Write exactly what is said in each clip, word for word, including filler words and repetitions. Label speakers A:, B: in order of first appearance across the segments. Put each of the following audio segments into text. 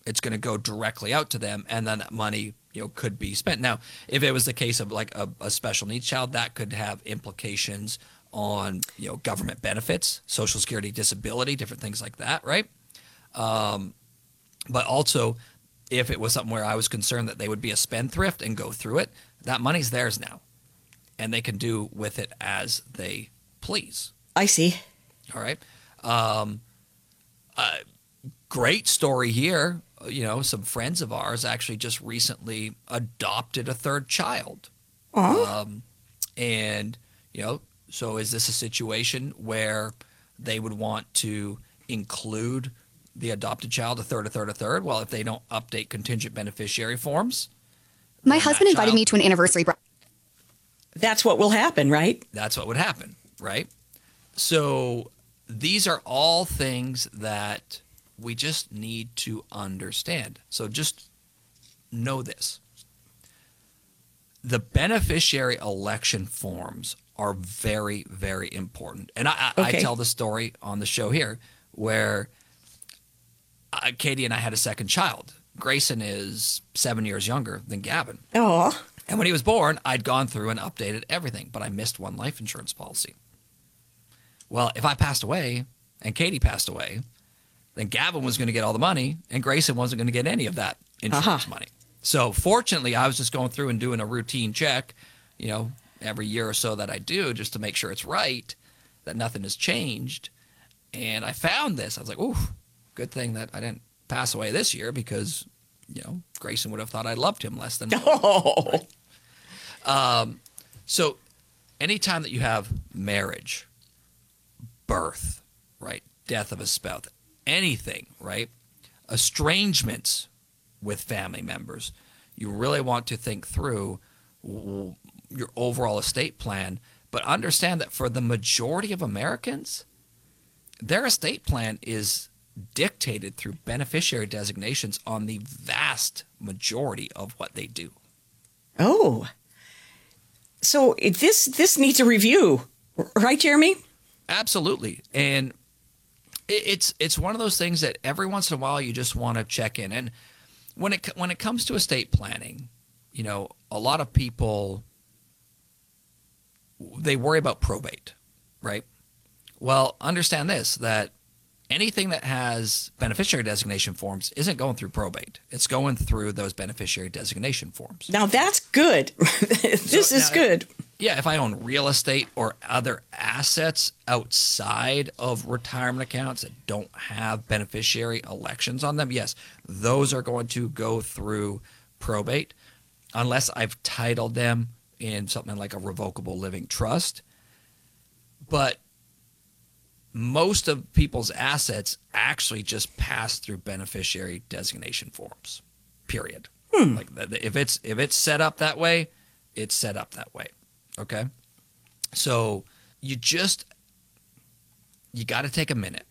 A: It's going to go directly out to them, and then that money, you know, could be spent. Now, if it was the case of like a, a special needs child, that could have implications on, you know, government benefits, Social Security, disability, different things like that, right? Um, but also, if it was something where I was concerned that they would be a spendthrift and go through it, that money's theirs now, and they can do with it as they please.
B: I see.
A: All right. Um, uh, great story here. You know, some friends of ours actually just recently adopted a third child. Um, and, you know, so is this a situation where they would want to include the adopted child, a third, a third, a third? Well, if they don't update contingent beneficiary forms.
C: My husband invited
A: child,
C: me to an anniversary. Br-
B: That's what will happen, right?
A: That's what would happen, right? So these are all things that we just need to understand. So just know this. The beneficiary election forms are very, very important. And I, I,
B: Okay.
A: I tell the story on the show here where uh, Katie and I had a second child. Grayson is seven years younger than Gavin.
B: Oh,
A: And when he was born, I'd gone through and updated everything, but I missed one life insurance policy. Well, if I passed away and Katie passed away, then Gavin was going to get all the money and Grayson wasn't going to get any of that insurance
B: Uh-huh.
A: money. So fortunately, I was just going through and doing a routine check, you know, every year or so that I do just to make sure it's right, that nothing has changed. And I found this. I was like, ooh, good thing that I didn't pass away this year because, you know, Grayson would have thought I loved him less than
B: oh.
A: Um, so anytime that you have marriage, birth, right, death of a spouse, anything, right, estrangements with family members, you really want to think through w- your overall estate plan. But understand that for the majority of Americans, their estate plan is dictated through beneficiary designations on the vast majority of what they do.
B: Oh. So it- this this needs a review, right, Jeremy?
A: Absolutely. And it- it's it's one of those things that every once in a while you just want to check in. And when it when it comes to estate planning, you know, a lot of people, they worry about probate, right? Well, understand this, that anything that has beneficiary designation forms isn't going through probate. It's going through those beneficiary designation forms.
B: Now that's good. This
A: So
B: is
A: now-
B: good.
A: Yeah, if I own real estate or other assets outside of retirement accounts that don't have beneficiary elections on them, yes, those are going to go through probate unless I've titled them in something like a revocable living trust. But most of people's assets actually just pass through beneficiary designation forms, period. Like if it's if it's set up that way, it's set up that way. Okay, so you just you got to take a minute,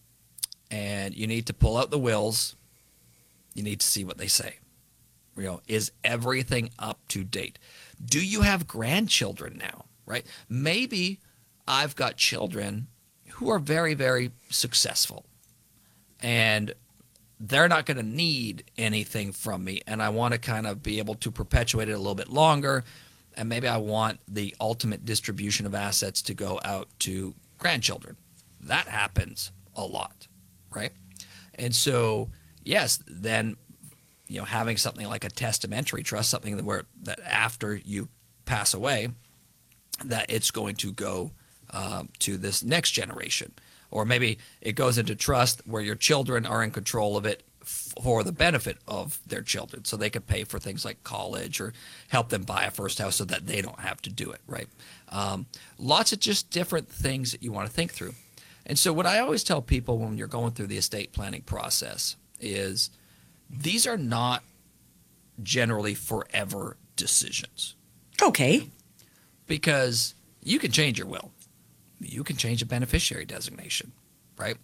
A: and you need to pull out the wills. You need to see what they say. You know, is everything up to date? Do you have grandchildren now? Right? Maybe I've got children who are very, very successful, and they're not going to need anything from me, and I want to kind of be able to perpetuate it a little bit longer. And maybe I want the ultimate distribution of assets to go out to grandchildren. That happens a lot, right? And so, yes, then, you know, having something like a testamentary trust, something that where that after you pass away, that it's going to go um, to this next generation, or maybe it goes into trust where your children are in control of it for the benefit of their children, so they could pay for things like college or help them buy a first house so that they don't have to do it, right? Um, lots of just different things that you want to think through. And so what I always tell people when you're going through the estate planning process is these are not generally forever decisions,
B: Okay.
A: because you can change your will. You can change a beneficiary designation, right?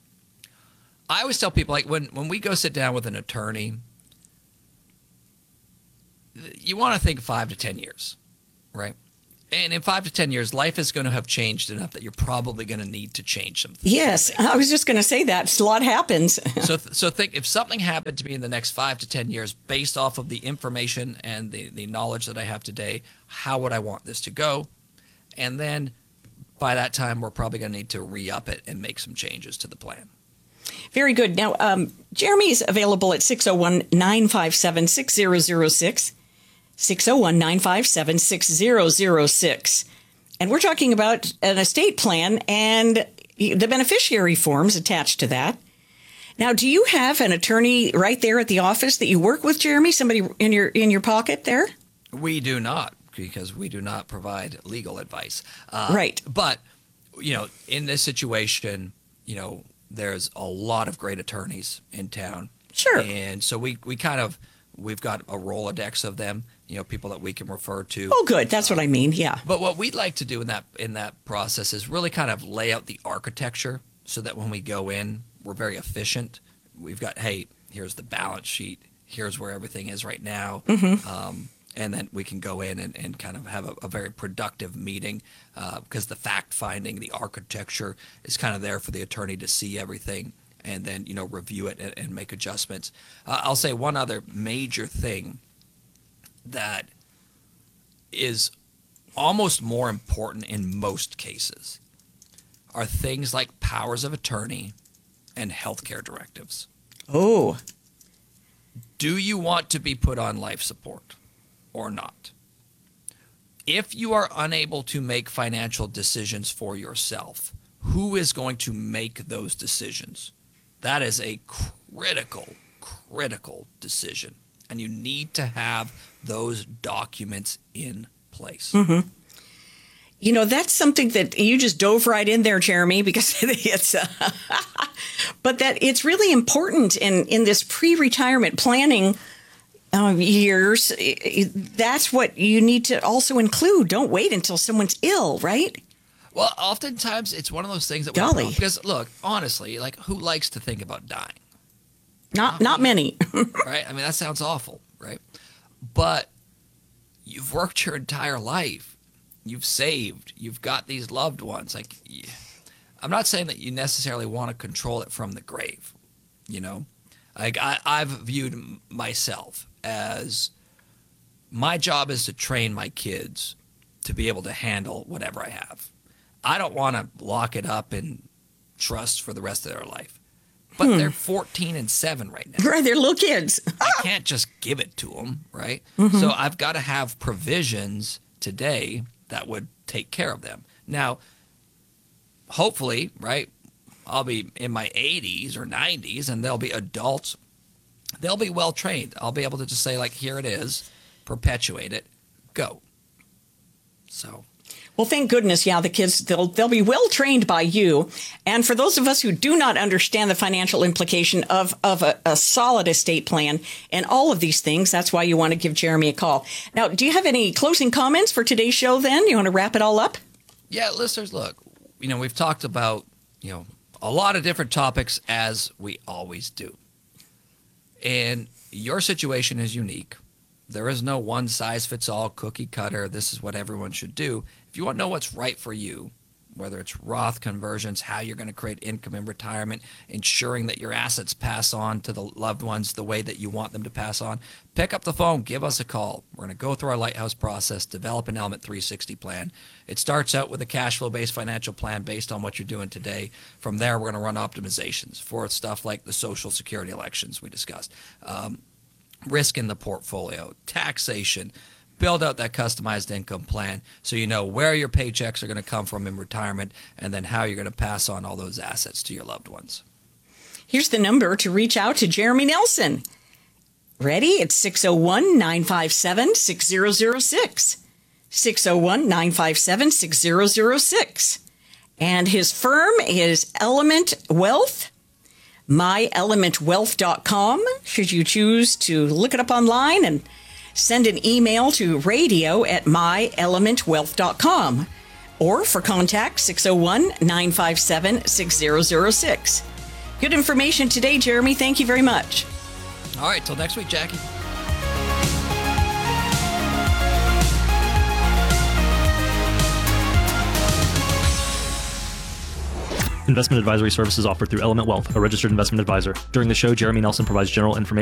A: I always tell people, like, when, when we go sit down with an attorney, you want to think five to ten years, right? And in five to ten years, life is going to have changed enough that you're probably going to need to change some things.
B: Yes, I was just going to say that. A lot happens.
A: so, so think if something happened to me in the next five to ten years, based off of the information and the, the knowledge that I have today, how would I want this to go? And then by that time, we're probably going to need to re-up it and make some changes to the plan.
B: Very good. Now, um, Jeremy's available at six oh one, nine five seven, six oh oh six, six oh one, nine five seven, six oh oh six. And we're talking about an estate plan and the beneficiary forms attached to that. Now, do you have an attorney right there at the office that you work with, Jeremy? Somebody in your in your pocket there?
A: We do not, because we do not provide legal advice. Uh,
B: Right.
A: But, you know, in this situation, you know, there's a lot of great attorneys in town.
B: Sure.
A: And so we, we kind of, we've got a Rolodex of them, you know, people that we can refer to.
B: Oh, good. That's what I mean. Yeah.
A: But what we'd like to do in that in that process is really kind of lay out the architecture so that when we go in, we're very efficient. We've got, hey, here's the balance sheet. Here's where everything is right now.
B: Mm-hmm.
A: Um, and then we can go in and, and kind of have a, a very productive meeting uh, because the fact-finding, the architecture is kind of there for the attorney to see everything and then, you know, review it and, and make adjustments. Uh, I'll say one other major thing that is almost more important in most cases are things like powers of attorney and healthcare directives.
B: Oh,
A: Do you want to be put on life support or not? If you are unable to make financial decisions for yourself, who is going to make those decisions? That is a critical, critical decision. And you need to have those documents in place.
B: Mm-hmm. You know, that's something that you just dove right in there, Jeremy, because it's, uh, but that it's really important in, in this pre-retirement planning um, years. That's what you need to also include. Don't wait until someone's ill, right?
A: Well, oftentimes it's one of those things that
B: Golly.
A: we because look, honestly, like who likes to think about dying?
B: Not, not many.
A: Right? I mean, that sounds awful, right? But you've worked your entire life. You've saved. You've got these loved ones. Like, I'm not saying that you necessarily want to control it from the grave, you know? Like, I, I've viewed myself as my job is to train my kids to be able to handle whatever I have. I don't want to lock it up in trust for the rest of their life. But
B: Hmm.
A: they're fourteen and seven right now.
B: Right, they're little kids.
A: I can't just give it to them, right?
B: Mm-hmm.
A: So I've got to have provisions today that would take care of them. Now, hopefully, right, I'll be in my eighties or nineties and they'll be adults. They'll be well trained. I'll be able to just say, like, here it is, perpetuate it, go. So.
B: Well, thank goodness, yeah, the kids, they'll they'll be well trained by you. And for those of us who do not understand the financial implication of, of a, a solid estate plan and all of these things, that's why you want to give Jeremy a call. Now, do you have any closing comments for today's show then? You want to wrap it all up?
A: Yeah, listeners, look, you know, we've talked about, you know, a lot of different topics as we always do. And your situation is unique. There is no one size fits all cookie cutter. This is what everyone should do. If you want to know what's right for you, whether it's Roth conversions, how you're going to create income in retirement, ensuring that your assets pass on to the loved ones the way that you want them to pass on, pick up the phone, give us a call. We're going to go through our Lighthouse process, develop an Element three sixty plan. It starts out with a cash flow based financial plan based on what you're doing today. From there, we're going to run optimizations for stuff like the Social Security elections we discussed, um, risk in the portfolio, taxation. Build out that customized income plan so you know where your paychecks are going to come from in retirement and then how you're going to pass on all those assets to your loved ones.
B: Here's the number to reach out to Jeremy Nelson. Ready? It's six oh one, nine five seven, six oh oh six. six oh one, nine five seven, six oh oh six. And his firm is Element Wealth, my element wealth dot com. Should you choose to look it up online, and send an email to radio at my element wealth dot com. Or for contact, six oh one, nine five seven, six oh oh six. Good information today, Jeremy. Thank you very much.
A: All right, till next week, Jackie.
D: Investment advisory services offered through Element Wealth, a registered investment advisor. During the show, Jeremy Nelson provides general information